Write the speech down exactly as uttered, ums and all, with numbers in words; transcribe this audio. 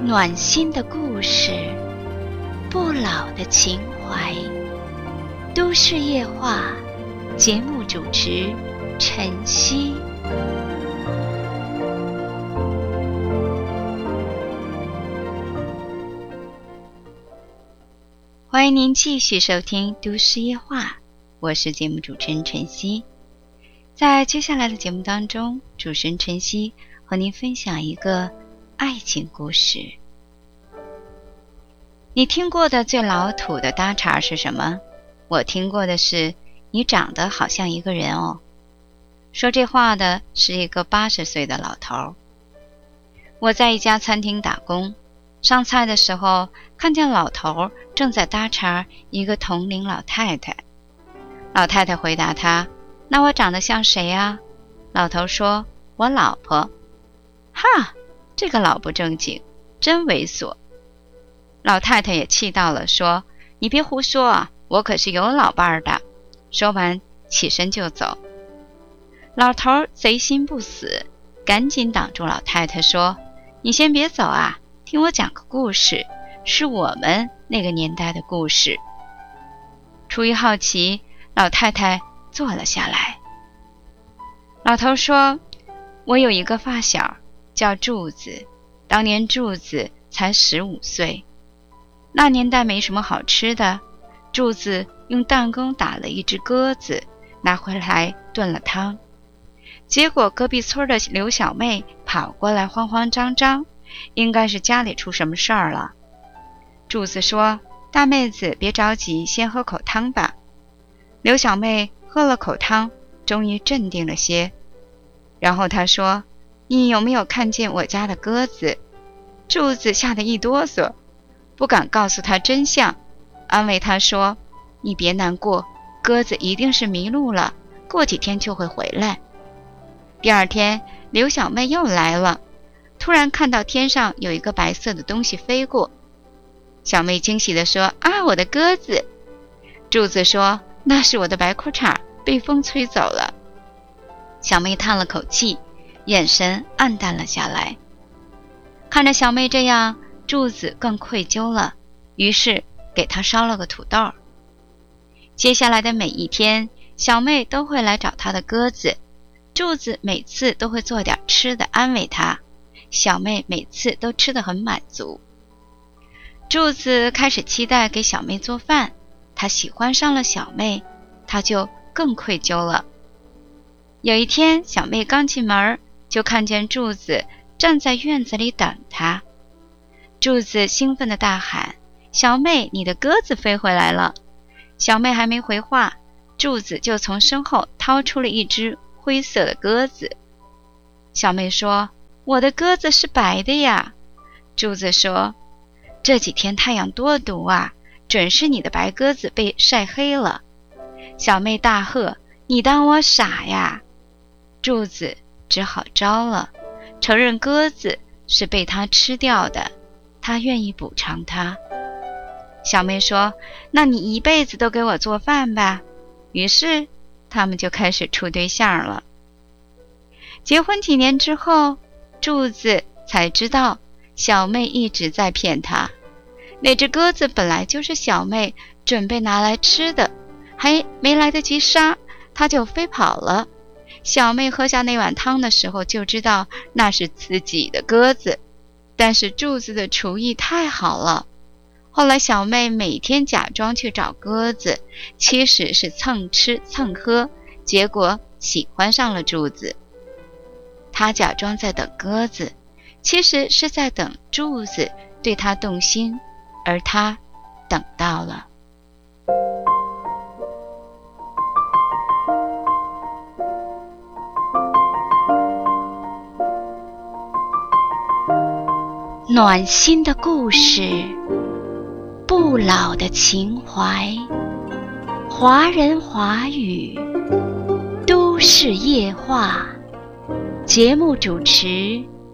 暖心的故事，不老的情怀。都市夜话，节目主持晨曦。欢迎您继续收听都市夜话，我是节目主持人晨曦。在接下来的节目当中，主持人晨曦和您分享一个爱情故事。你听过的最老土的搭茬是什么？我听过的是你长得好像一个人哦。说这话的是一个八十岁的老头。我在一家餐厅打工，上菜的时候看见老头正在搭茬一个同龄老太太。老太太回答他：那我长得像谁啊？老头说：我老婆。哈，这个老不正经，真猥琐。老太太也气到了，说：你别胡说啊，我可是有老伴的。说完起身就走。老头贼心不死，赶紧挡住老太太，说：你先别走啊，听我讲个故事，是我们那个年代的故事。出于好奇，老太太坐了下来。老头说：我有一个发小叫柱子，当年柱子才十五岁。那年代没什么好吃的，柱子用弹弓打了一只鸽子，拿回来炖了汤。结果隔壁村的刘小妹跑过来慌慌张张，应该是家里出什么事儿了。柱子说：大妹子别着急，先喝口汤吧。刘小妹喝了口汤，终于镇定了些。然后她说：你有没有看见我家的鸽子？柱子吓得一哆嗦，不敢告诉她真相，安慰她说：你别难过，鸽子一定是迷路了，过几天就会回来。第二天，刘小妹又来了，突然看到天上有一个白色的东西飞过。小妹惊喜地说：啊，我的鸽子！柱子说：那是我的白裤衩，被风吹走了。小妹叹了口气，眼神暗淡了下来。看着小妹这样，柱子更愧疚了，于是给她烧了个土豆。接下来的每一天，小妹都会来找她的鸽子，柱子每次都会做点吃的安慰她，小妹每次都吃得很满足。柱子开始期待给小妹做饭，他喜欢上了小妹，他就更愧疚了。有一天，小妹刚进门，就看见柱子站在院子里等她。柱子兴奋地大喊：小妹，你的鸽子飞回来了！小妹还没回话，柱子就从身后掏出了一只灰色的鸽子。小妹说：我的鸽子是白的呀。柱子说：这几天太阳多毒啊，准是你的白鸽子被晒黑了。小妹大喝：你当我傻呀！柱子只好招了，承认鸽子是被他吃掉的，他愿意补偿他。小妹说：那你一辈子都给我做饭吧。于是他们就开始处对象了。结婚几年之后，柱子才知道小妹一直在骗他，那只鸽子本来就是小妹准备拿来吃的，还没来得及杀，它就飞跑了。小妹喝下那碗汤的时候就知道那是自己的鸽子，但是柱子的厨艺太好了。后来小妹每天假装去找鸽子，其实是蹭吃蹭喝，结果喜欢上了柱子。她假装在等鸽子，其实是在等柱子对她动心，而她等到了。暖心的故事，不老的情怀，华人华语，都市夜话，节目主持